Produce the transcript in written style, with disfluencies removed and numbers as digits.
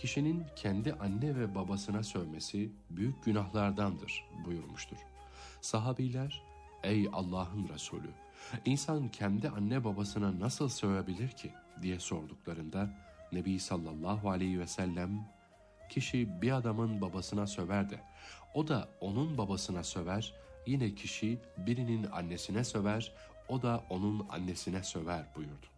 kişinin kendi anne ve babasına sövmesi büyük günahlardandır buyurmuştur. Sahabiler, ey Allah'ın Resulü, insan kendi anne babasına nasıl sövebilir ki diye sorduklarında Nebi sallallahu aleyhi ve sellem, kişi bir adamın babasına söver de o da onun babasına söver, yine kişi birinin annesine söver, o da onun annesine söver buyurdu.